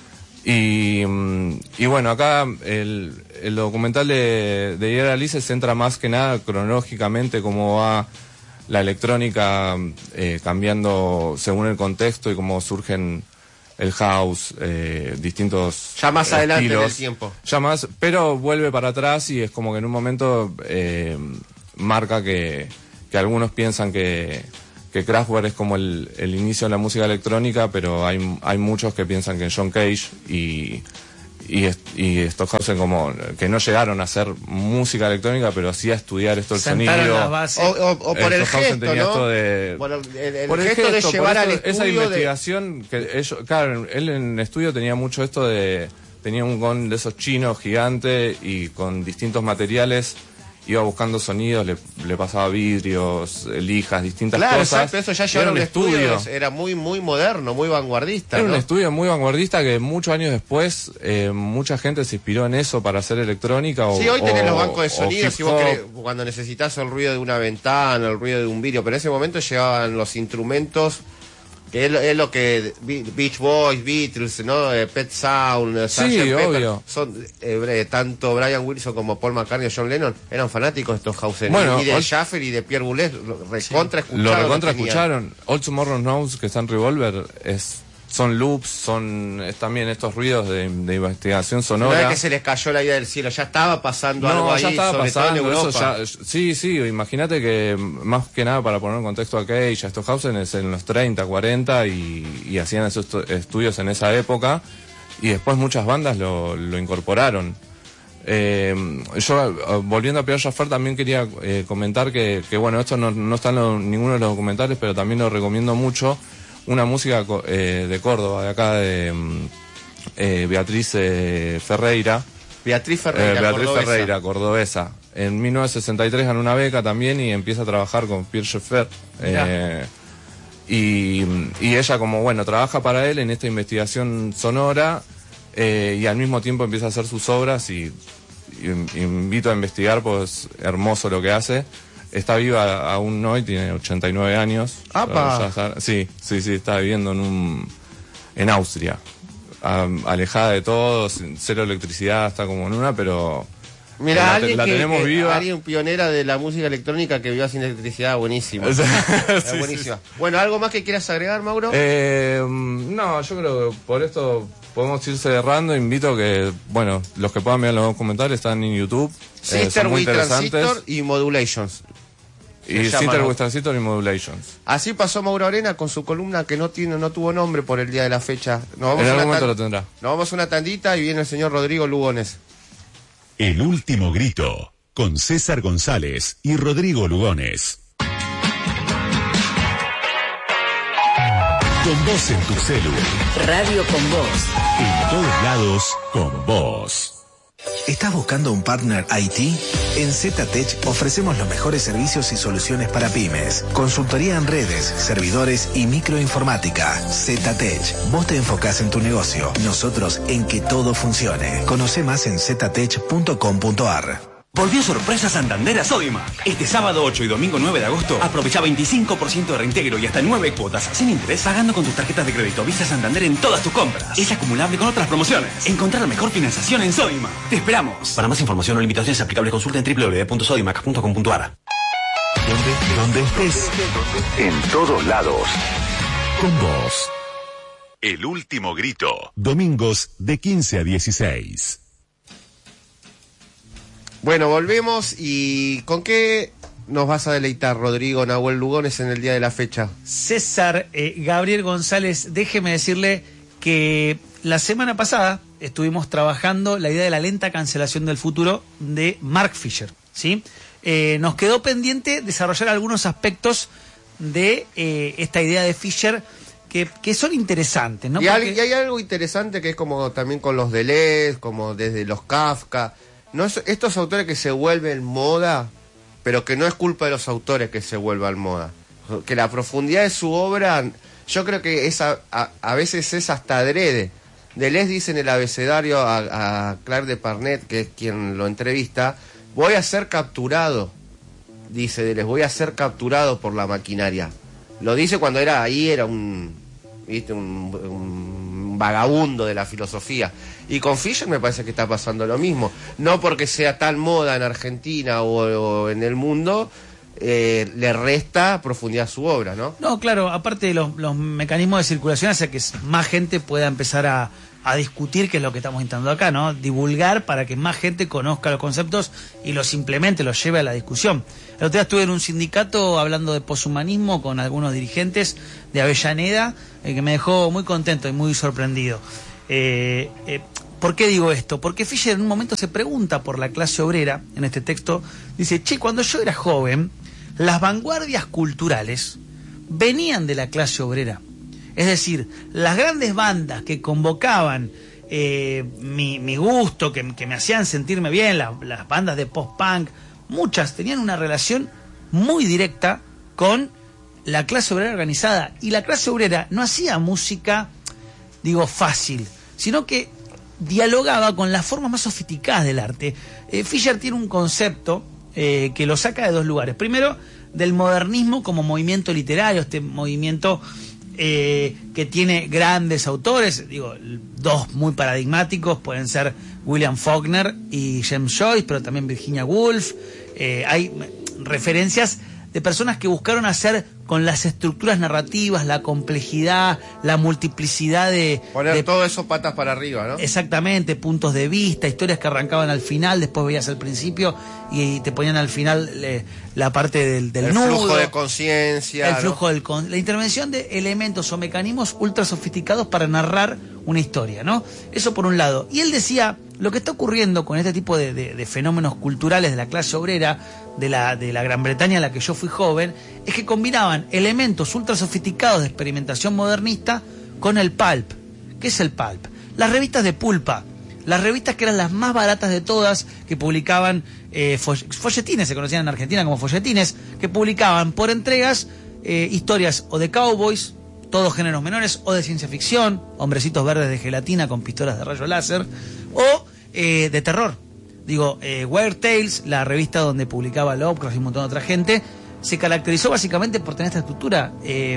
Y, mm, y bueno, acá el, el documental de, de Yara Lee se centra más que nada cronológicamente cómo va la electrónica eh, cambiando según el contexto y cómo surgen el house, eh, distintos Ya más adelante en estilos. el tiempo. Ya más, pero vuelve para atrás y es como que en un momento eh, marca que, que algunos piensan que que Kraftwerk es como el, el inicio de la música electrónica, pero hay, hay muchos que piensan que John Cage y, y, y Stockhausen como que no llegaron a hacer música electrónica, pero sí a estudiar esto el Sentaron sonido. las bases. O, o- o por Eh, el Stockhausen gesto, tenía ¿no? esto de- Por el, el- el Por el gesto, gesto, de llevar por al eso, esa estudio de... investigación que ellos, claro, él en estudio tenía mucho esto de, tenía un gong de esos chinos gigante y con distintos materiales iba buscando sonidos, le, le pasaba vidrios, lijas, distintas Claro, cosas. exacto, eso ya Era llevaron un un estudio, estudio. era muy, muy moderno, muy vanguardista, Era ¿no? un estudio muy vanguardista que muchos años después eh, mucha gente se inspiró en eso para hacer electrónica o Sí, hoy tenés o- los bancos de o sonido, hip si vos hop. querés, cuando necesitas el ruido de una ventana, el ruido de un vidrio, pero en ese momento llevaban los instrumentos, que es, lo- es lo que Be- Beach Boys, Beatles, ¿no? Eh, Pet Sound, eh, Sí, sergeant Pepper, obvio. son, eh, bre- tanto Brian Wilson como Paul McCartney o John Lennon eran fanáticos de estos Hausen, Bueno, y de hoy- Schaffer y de Pierre Boulez, lo recontra escucharon. Lo recontra tenían. escucharon. All Tomorrow Knows, que está en Revolver, es, son loops, son es también estos ruidos de, de investigación No sonora. es que se les cayó la idea del cielo, ya estaba pasando algo No, ahí, ya estaba sobre pasando, todo en eso Europa. ya, sí, sí, imagínate que más que nada para poner en contexto a Cage, a Stockhausen es en los treinta, cuarenta y, y hacían esos estu- estudios en esa época y después muchas bandas lo, lo incorporaron. Eh, yo, eh, volviendo a Pierre Schaeffer, también quería eh, comentar que, que, bueno, esto no, no está en lo- ninguno de los documentales, pero también lo recomiendo mucho, una música co- eh, de Córdoba, de acá de mm, eh, Beatriz eh, Ferreira. Beatriz Ferreira, Eh, Beatriz cordobesa. Ferreira, cordobesa. En mil novecientos sesenta y tres ganó una beca también y empieza a trabajar con Pierre Schaeffer. Eh, y, y ella como, bueno, trabaja para él en esta investigación sonora eh, y al mismo tiempo empieza a hacer sus obras y, y invito a investigar, pues hermoso lo que hace. Está viva aún hoy, tiene ochenta y nueve años. ¡Apa! Ya está- sí, sí, sí, está viviendo en un en Austria. Am- alejada de todo, sin- cero electricidad, está como en una, pero Mira, la, te- alguien la que, tenemos que- viva. alguien pionera de la música electrónica que vivió sin electricidad, buenísimo. Sí, Es sí, buenísima. Bueno, ¿algo más que quieras agregar, Mauro? Eh, no, yo creo que por esto podemos ir cerrando. Invito que, bueno, los que puedan ver los documentales están en YouTube. eh, Sister son muy with interesantes. Transistor y Modulations. Y se llama, Sister ¿no? with Transistor y Modulations. Así pasó Mauro Arena con su columna que no tiene, no tuvo nombre por el día de la fecha. Nos vamos En a algún una momento tan- lo tendrá. Nos vamos a una tandita y viene el señor Rodrigo Lugones. El último grito, con César González y Rodrigo Lugones. Con vos en tu celu, Radio con Voz. en todos lados, con vos. ¿Estás buscando un partner I T? En ZTech ofrecemos los mejores servicios y soluciones para pymes. Consultoría en redes, servidores y microinformática. ZTech. Vos te enfocás en tu negocio, nosotros en que todo funcione. Conoce más en ztech punto com punto ar. Volvió sorpresa Santander a Sodimac. Este sábado ocho y domingo nueve de agosto aprovecha veinticinco por ciento de reintegro y hasta nueve cuotas sin interés pagando con tus tarjetas de crédito Visa Santander en todas tus compras. Es acumulable con otras promociones. Encontrar la mejor financiación en Sodimac. Te esperamos. Para más información o limitaciones aplicables consulta en doble u doble u doble u punto sodimac punto com punto ar. Donde, donde estés, en todos lados, con vos. El último grito. Domingos de quince a dieciséis. Bueno, volvemos y ¿con qué nos vas a deleitar, Rodrigo Nahuel Lugones, en el día de la fecha? César eh, Gabriel González, déjeme decirle que la semana pasada estuvimos trabajando la idea de la lenta cancelación del futuro de Mark Fisher, ¿sí? Eh, nos quedó pendiente desarrollar algunos aspectos de eh, esta idea de Fisher que, que son interesantes, ¿no? Y, Porque... hay, y hay algo interesante que es como también con los Deleuze, como desde los Kafka, ¿no? Estos autores que se vuelven moda, pero que no es culpa de los autores que se vuelvan moda. Que la profundidad de su obra, yo creo que es a, a, a veces es hasta adrede. Deleuze dice en el abecedario a, a Claire de Parnet, que es quien lo entrevista, voy a ser capturado, dice Deleuze, voy a ser capturado por la maquinaria. Lo dice cuando era ahí, era un, ¿viste? un, un vagabundo de la filosofía. Y con Fisher me parece que está pasando lo mismo. No porque sea tal moda en Argentina o, o en el mundo, eh, le resta profundidad a su obra, ¿no? No, claro, aparte de los, los mecanismos de circulación hace que más gente pueda empezar a, a discutir, que es lo que estamos intentando acá, ¿no? Divulgar para que más gente conozca los conceptos y los implemente, los lleve a la discusión. El otro día estuve en un sindicato hablando de poshumanismo con algunos dirigentes de Avellaneda, eh, que me dejó muy contento y muy sorprendido. Eh, eh, ¿Por qué digo esto? Porque Fisher en un momento se pregunta por la clase obrera, en este texto, dice, che, cuando yo era joven, las vanguardias culturales venían de la clase obrera. Es decir, las grandes bandas que convocaban eh, mi, mi gusto, que, que me hacían sentirme bien, la, las bandas de post-punk, muchas tenían una relación muy directa con la clase obrera organizada. Y la clase obrera no hacía música, digo, fácil, sino que dialogaba con las formas más sofisticadas del arte. Eh, Fisher tiene un concepto eh, que lo saca de dos lugares. Primero, del modernismo como movimiento literario, este movimiento eh, que tiene grandes autores, digo, dos muy paradigmáticos, pueden ser William Faulkner y James Joyce, pero también Virginia Woolf. Eh, hay referencias de personas que buscaron hacer con las estructuras narrativas, la complejidad, la multiplicidad de... Poner de, todo eso patas para arriba, ¿no? Exactamente, puntos de vista, historias que arrancaban al final, después veías al principio y te ponían al final le, la parte del, del el nudo. El flujo de conciencia. El flujo ¿no? del... Con, la intervención de elementos o mecanismos ultra sofisticados para narrar una historia, ¿no? Eso por un lado. Y él decía, lo que está ocurriendo con este tipo de, de, de fenómenos culturales de la clase obrera, de la, de la Gran Bretaña en la que yo fui joven, es que combinaban elementos ultra sofisticados de experimentación modernista con el pulp. ¿Qué es el pulp? Las revistas de pulpa, las revistas que eran las más baratas de todas, que publicaban eh, folletines, se conocían en Argentina como folletines, que publicaban por entregas eh, historias o de cowboys, todos géneros menores, o de ciencia ficción, hombrecitos verdes de gelatina con pistolas de rayo láser, o eh, de terror. Digo, eh, Weird Tales, la revista donde publicaba Lovecraft y un montón de otra gente, se caracterizó básicamente por tener esta estructura. Eh,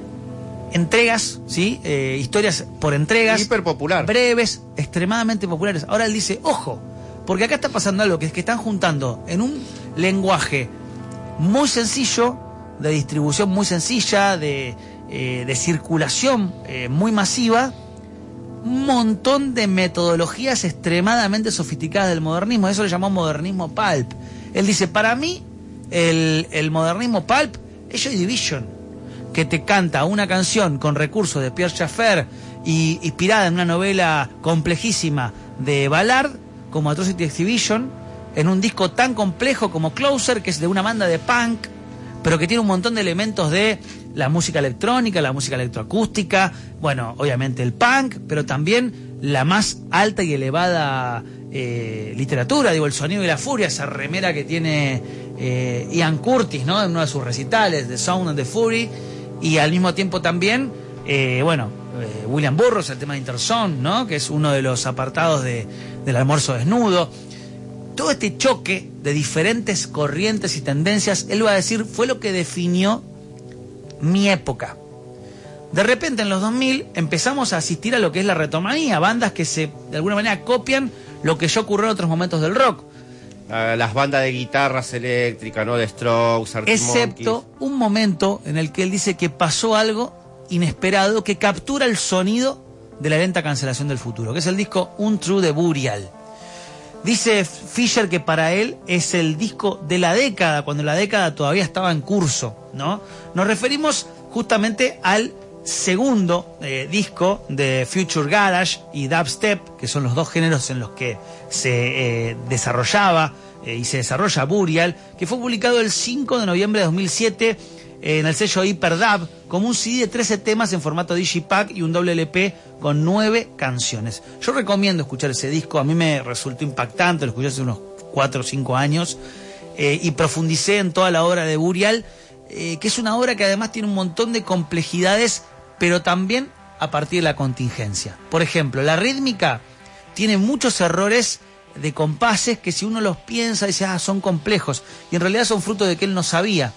entregas, ¿sí? Eh, historias por entregas. Hiper popular. Breves, extremadamente populares. Ahora él dice, ojo, porque acá está pasando algo, que es que están juntando en un lenguaje muy sencillo, de distribución muy sencilla, de, eh, de circulación eh, muy masiva, un montón de metodologías extremadamente sofisticadas del modernismo. Eso le llamó modernismo pulp. Él dice, para mí, el, el modernismo pulp es Joy Division, que te canta una canción con recursos de Pierre Schaeffer y inspirada en una novela complejísima de Ballard, como Atrocity Exhibition, en un disco tan complejo como Closer, que es de una banda de punk, pero que tiene un montón de elementos de la música electrónica, la música electroacústica, bueno, obviamente el punk, pero también la más alta y elevada eh, literatura, digo, el sonido y la furia, esa remera que tiene eh, Ian Curtis, ¿no? En uno de sus recitales, The Sound and the Fury, y al mismo tiempo también, eh, bueno, eh, William Burroughs, el tema de Interzone, ¿no? Que es uno de los apartados de, del Almuerzo Desnudo. Todo este choque de diferentes corrientes y tendencias, él va a decir, fue lo que definió mi época. De repente en los dos mil empezamos a asistir a lo que es la retomanía, bandas que se de alguna manera copian lo que ya ocurrió en otros momentos del rock. Uh, las bandas de guitarras eléctricas, ¿no? De Strokes, Arctic Excepto Monkeys. Un momento en el que él dice que pasó algo inesperado que captura el sonido de la lenta cancelación del futuro, que es el disco Un True de Burial. Dice Fisher que para él es el disco de la década, cuando la década todavía estaba en curso, ¿no? Nos referimos justamente al segundo eh, disco de Future Garage y Dubstep, que son los dos géneros en los que se eh, desarrollaba eh, y se desarrolla Burial, que fue publicado el cinco de noviembre de dos mil siete eh, en el sello Hyperdub, como un C D de trece temas en formato Digipack y un doble L P con nueve canciones. Yo recomiendo escuchar ese disco, a mí me resultó impactante, lo escuché hace unos cuatro o cinco años, eh, y profundicé en toda la obra de Burial, eh, que es una obra que además tiene un montón de complejidades, pero también a partir de la contingencia. Por ejemplo, la rítmica tiene muchos errores de compases que si uno los piensa, dice, ah, son complejos, y en realidad son fruto de que él no sabía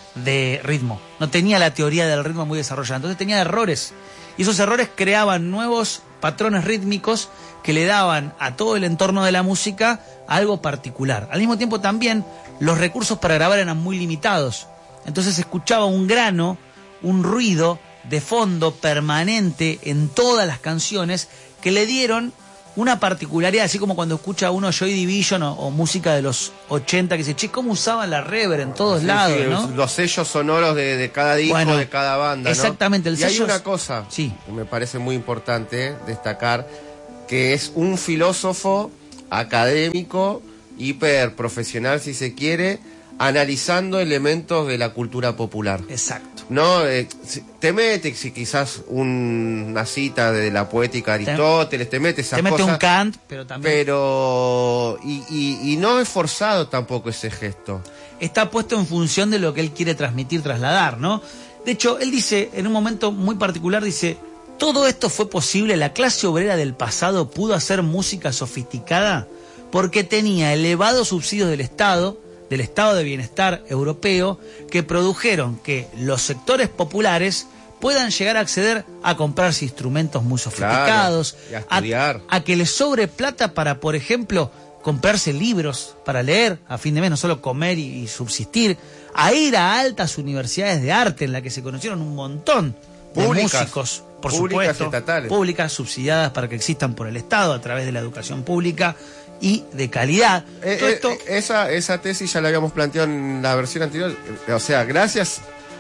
de ritmo, no tenía la teoría del ritmo muy desarrollada, entonces tenía errores, y esos errores creaban nuevos patrones rítmicos que le daban a todo el entorno de la música algo particular. Al mismo tiempo también los recursos para grabar eran muy limitados, entonces se escuchaba un grano, un ruido de fondo permanente en todas las canciones que le dieron una particularidad, así como cuando escucha uno Joy Division o, o música de los ochenta, que dice, che, ¿cómo usaban la reverb en todos sí, lados? Sí, ¿no? Los sellos sonoros de, de cada disco, bueno, de cada banda, exactamente, ¿no? el y hay sello una es... cosa sí. que me parece muy importante destacar, que es un filósofo académico, hiper profesional si se quiere, analizando elementos de la cultura popular. Exacto. No, eh, te mete si quizás un, una cita de la poética de Aristóteles, te mete esas te mete cosas. un Kant, pero también... Pero... Y, y, y no es forzado tampoco ese gesto. Está puesto en función de lo que él quiere transmitir, trasladar, ¿no? De hecho, él dice, en un momento muy particular, dice, todo esto fue posible, la clase obrera del pasado pudo hacer música sofisticada porque tenía elevados subsidios del Estado, del estado de bienestar europeo, que produjeron que los sectores populares puedan llegar a acceder a comprarse instrumentos muy sofisticados, claro, y a estudiar, a, a que les sobre plata para, por ejemplo, comprarse libros para leer a fin de mes, no solo comer y, y subsistir, a ir a altas universidades de arte en las que se conocieron un montón de públicas, músicos, por públicas supuesto, estatales, públicas subsidiadas para que existan por el Estado a través de la educación pública y de calidad. Eh, Todo esto... eh, esa, esa tesis ya la habíamos planteado en la versión anterior. O sea, gracias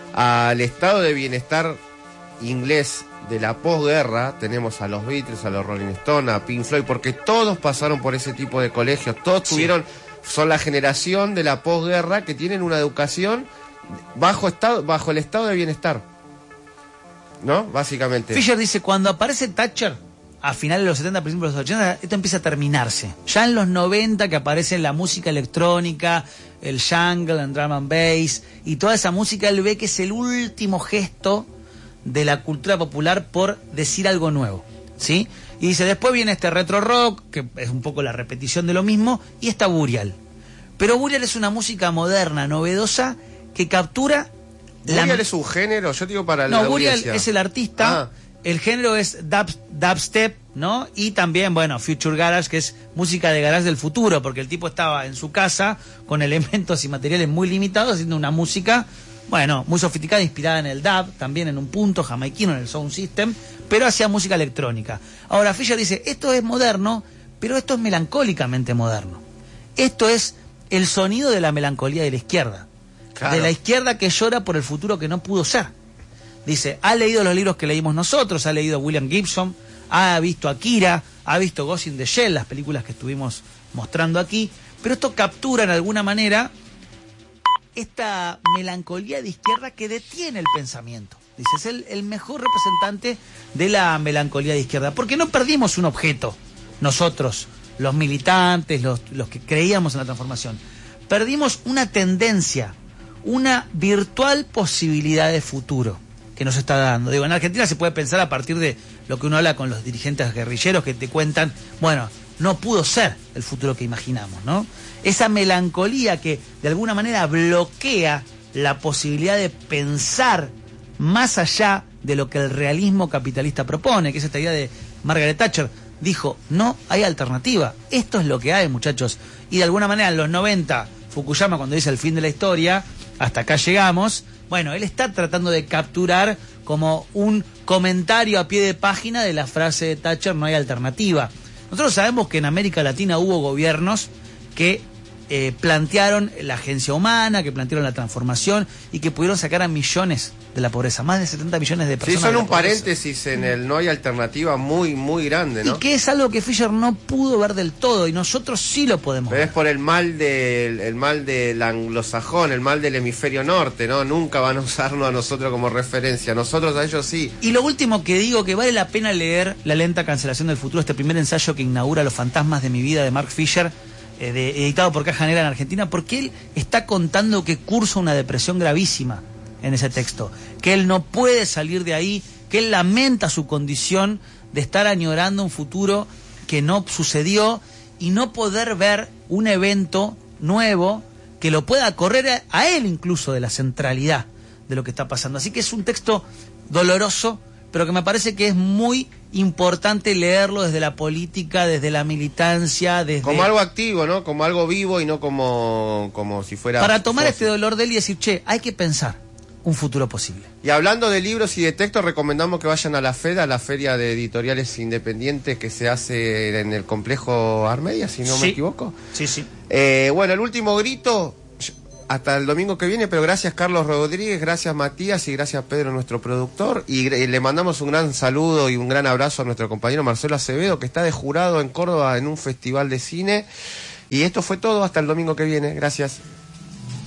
al estado de bienestar inglés de la posguerra, tenemos a los Beatles, a los Rolling Stones, a Pink Floyd, porque todos pasaron por ese tipo de colegios, todos sí. tuvieron, son la generación de la posguerra que tienen una educación bajo estado, bajo el estado de bienestar, ¿no? Básicamente. Fisher dice, cuando aparece Thatcher a finales de los setenta, principios de los ochenta, esto empieza a terminarse. Ya en los noventa, que aparece la música electrónica, el jungle, el drum and bass, y toda esa música, él ve que es el último gesto de la cultura popular por decir algo nuevo, ¿sí? Y dice, después viene este retro rock, que es un poco la repetición de lo mismo, y está Burial. Pero Burial es una música moderna, novedosa, que captura... ¿Burial la... es un género? Yo digo para no, la Burial audiencia. es el artista... Ah. El género es dub, dubstep, ¿no? Y también, bueno, Future Garage, que es música de garage del futuro, porque el tipo estaba en su casa con elementos y materiales muy limitados, haciendo una música, bueno, muy sofisticada, inspirada en el dub, también en un punto jamaiquino, en el sound system, pero hacía música electrónica. Ahora, Fisher dice, esto es moderno, pero esto es melancólicamente moderno. Esto es el sonido de la melancolía de la izquierda. Claro. De la izquierda que llora por el futuro que no pudo ser. Dice, ha leído los libros que leímos nosotros, ha leído William Gibson, ha visto Akira, ha visto Ghost in the Shell, las películas que estuvimos mostrando aquí, pero esto captura en alguna manera esta melancolía de izquierda que detiene el pensamiento. Dice, es el, el mejor representante de la melancolía de izquierda, porque no perdimos un objeto, nosotros, los militantes, los, los que creíamos en la transformación, perdimos una tendencia, una virtual posibilidad de futuro que nos está dando. Digo, en Argentina se puede pensar a partir de lo que uno habla con los dirigentes guerrilleros que te cuentan, bueno, no pudo ser el futuro que imaginamos, ¿no? Esa melancolía que de alguna manera bloquea la posibilidad de pensar más allá de lo que el realismo capitalista propone, que es esta idea de Margaret Thatcher. Dijo, no hay alternativa, esto es lo que hay, muchachos. Y de alguna manera en los noventa, Fukuyama cuando dice el fin de la historia, hasta acá llegamos, bueno, él está tratando de capturar como un comentario a pie de página de la frase de Thatcher, no hay alternativa. Nosotros sabemos que en América Latina hubo gobiernos que eh, plantearon la agencia humana, que plantearon la transformación y que pudieron sacar a millones de la pobreza, más de setenta millones de personas. Sí, son de un pobreza. paréntesis en el no hay alternativa muy, muy grande, ¿no? Y que es algo que Fisher no pudo ver del todo y nosotros sí lo podemos Pero ver. es por el mal del el mal del anglosajón, el mal del hemisferio norte, ¿no? Nunca van a usarnos a nosotros como referencia, nosotros a ellos sí. Y lo último que digo, que vale la pena leer La lenta cancelación del futuro, este primer ensayo que inaugura Los fantasmas de mi vida de Mark Fisher, eh, de, editado por Caja Negra en Argentina, porque él está contando que cursa una depresión gravísima en ese texto, que él no puede salir de ahí, que él lamenta su condición de estar añorando un futuro que no sucedió y no poder ver un evento nuevo que lo pueda correr a, a él incluso de la centralidad de lo que está pasando. Así que es un texto doloroso, pero que me parece que es muy importante leerlo desde la política, desde la militancia, desde... Como algo activo, ¿no? Como algo vivo y no como, como si fuera... Para tomar fósil. este dolor de él y decir, che, hay que pensar un futuro posible. Y hablando de libros y de textos, recomendamos que vayan a la FED, a la Feria de Editoriales Independientes que se hace en el complejo Armedia, si no Sí. me equivoco. Sí, sí. Eh, bueno, el último grito, hasta el domingo que viene, pero gracias Carlos Rodríguez, gracias Matías y gracias Pedro, nuestro productor. Y, y le mandamos un gran saludo y un gran abrazo a nuestro compañero Marcelo Acevedo, que está de jurado en Córdoba en un festival de cine. Y esto fue todo, hasta el domingo que viene. Gracias.